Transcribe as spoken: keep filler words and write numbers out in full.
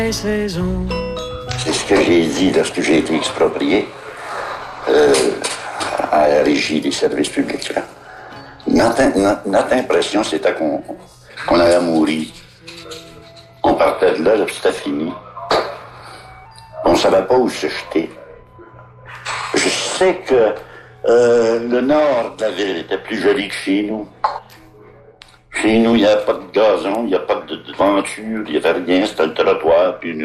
C'est ce que j'ai dit lorsque j'ai été exproprié euh, à la régie des services publics. Là. Notre, notre, notre impression, c'était qu'on qu'on allait mourir. On partait de là, là puis c'était fini. On ne savait pas où se jeter. Je sais que euh, le nord de la ville était plus joli que chez nous. Chez nous, il n'y avait pas de gazon, il n'y a pas de, de venture, il n'y avait rien, c'était le trottoir, puis une